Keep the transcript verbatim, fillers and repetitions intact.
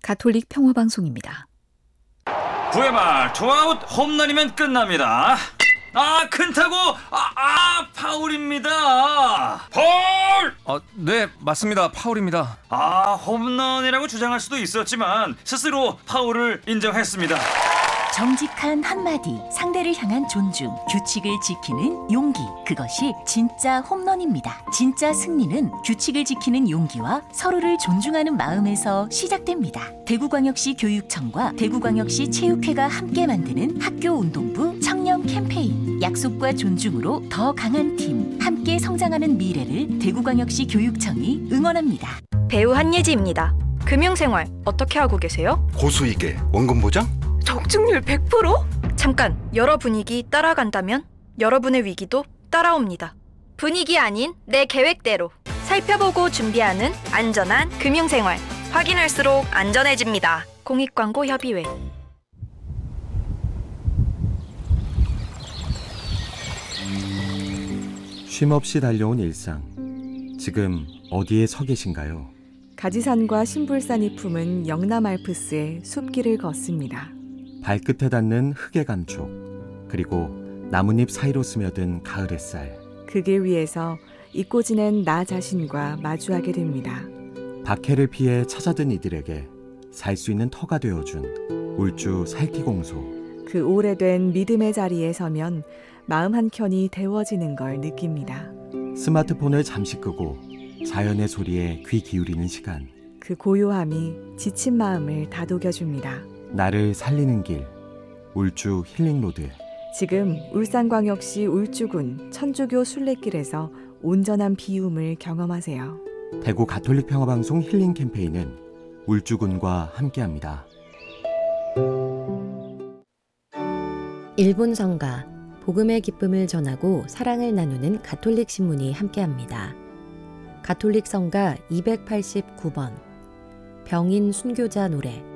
가톨릭 평화방송입니다. 구회 말 투아웃 홈런이면 끝납니다. 아, 큰 타구, 아, 아 파울입니다. 파울! 아, 네, 맞습니다. 파울입니다. 아, 홈런이라고 주장할 수도 있었지만 스스로 파울을 인정했습니다. 정직한 한마디, 상대를 향한 존중, 규칙을 지키는 용기, 그것이 진짜 홈런입니다. 진짜 승리는 규칙을 지키는 용기와 서로를 존중하는 마음에서 시작됩니다. 대구광역시 교육청과 대구광역시 체육회가 함께 만드는 학교운동부 청년 캠페인, 약속과 존중으로 더 강한 팀, 함께 성장하는 미래를 대구광역시 교육청이 응원합니다. 배우 한예지입니다. 금융생활 어떻게 하고 계세요? 고수익에 원금 보장? 적중률 백 퍼센트? 잠깐, 여러 분위기 따라간다면 여러분의 위기도 따라옵니다. 분위기 아닌 내 계획대로 살펴보고 준비하는 안전한 금융생활, 확인할수록 안전해집니다. 공익광고협의회. 쉼없이 달려온 일상, 지금 어디에 서 계신가요? 가지산과 신불산이 품은 영남 알프스의 숲길을 걷습니다. 발끝에 닿는 흙의 감촉, 그리고 나뭇잎 사이로 스며든 가을 햇살. 그 길 위에서 잊고 지낸 나 자신과 마주하게 됩니다. 박해를 피해 찾아든 이들에게 살 수 있는 터가 되어준 울주 살기공소. 그 오래된 믿음의 자리에 서면 마음 한켠이 데워지는 걸 느낍니다. 스마트폰을 잠시 끄고 자연의 소리에 귀 기울이는 시간. 그 고요함이 지친 마음을 다독여줍니다. 나를 살리는 길, 울주 힐링로드. 지금 울산광역시 울주군 천주교 순례길에서 온전한 비움을 경험하세요. 대구 가톨릭 평화방송 힐링 캠페인은 울주군과 함께합니다. 일본 성가, 복음의 기쁨을 전하고 사랑을 나누는 가톨릭 신문이 함께합니다. 가톨릭 성가 이백팔십구 번, 병인 순교자 노래.